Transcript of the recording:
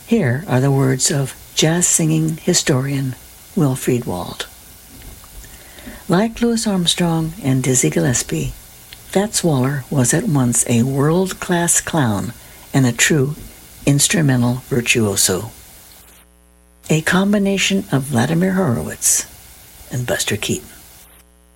Here are the words of jazz-singing historian Wilfried Wald. Like Louis Armstrong and Dizzy Gillespie, Fats Waller was at once a world-class clown and a true instrumental virtuoso. A combination of Vladimir Horowitz and Buster Keaton.